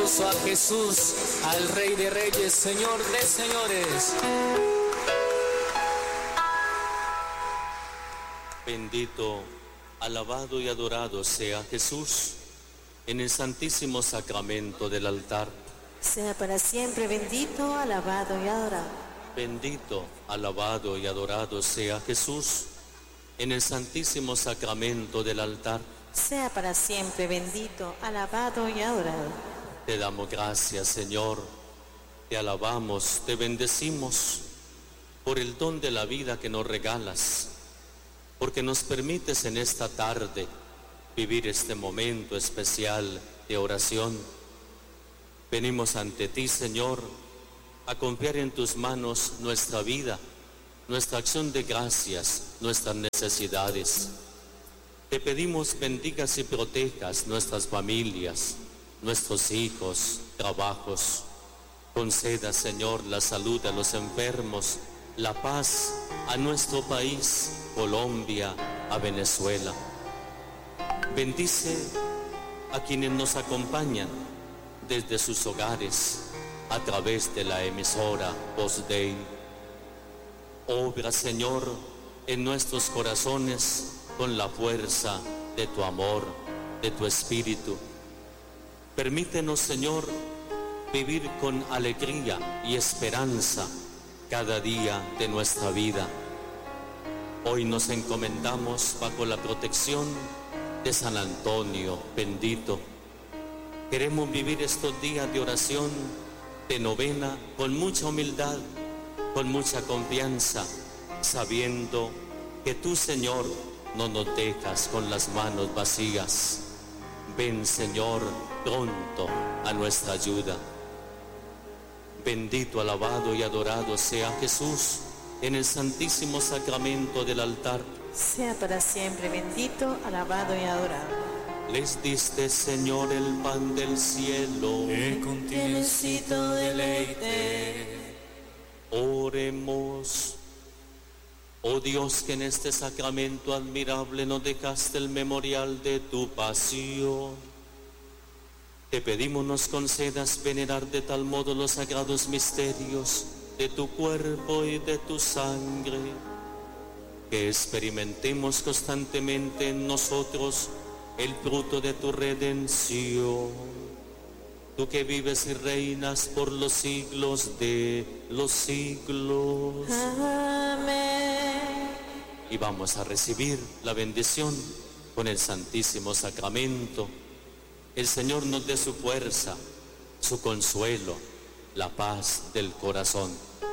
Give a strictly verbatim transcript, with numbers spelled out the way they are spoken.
aplauso a Jesús, al Rey de Reyes, Señor de Señores. Bendito, alabado y adorado sea Jesús en el santísimo sacramento del altar. Sea para siempre bendito, alabado y adorado. Bendito, alabado y adorado sea Jesús en el santísimo sacramento del altar. Sea para siempre bendito, alabado y adorado. Te damos gracias, Señor, te alabamos, te bendecimos por el don de la vida que nos regalas, porque nos permites en esta tarde vivir este momento especial de oración. Venimos ante ti, Señor, a confiar en tus manos nuestra vida, nuestra acción de gracias, nuestras necesidades. Te pedimos bendigas y protejas nuestras familias, nuestros hijos, trabajos. Conceda, Señor, la salud a los enfermos, la paz a nuestro país, Colombia, a Venezuela. Bendice a quienes nos acompañan desde sus hogares a través de la emisora Voz Dei. Obra, Señor, en nuestros corazones con la fuerza de tu amor, de tu espíritu. Permítenos, Señor, vivir con alegría y esperanza cada día de nuestra vida. Hoy nos encomendamos bajo la protección de San Antonio bendito. Queremos vivir estos días de oración, de novena, con mucha humildad, con mucha confianza, sabiendo que tú, Señor, no nos dejas con las manos vacías. Ven, Señor, pronto a nuestra ayuda. Bendito, alabado y adorado sea Jesús en el santísimo sacramento del altar. Sea para siempre bendito, alabado y adorado. Les diste, Señor, el pan del cielo, que contiene cito deleite. Oremos. Oh Dios, que en este sacramento admirable nos dejaste el memorial de tu pasión, te pedimos nos concedas venerar de tal modo los sagrados misterios de tu cuerpo y de tu sangre, que experimentemos constantemente en nosotros el fruto de tu redención. Tú que vives y reinas por los siglos de los siglos. Amén. Y vamos a recibir la bendición con el santísimo sacramento. El Señor nos dé su fuerza, su consuelo, la paz del corazón.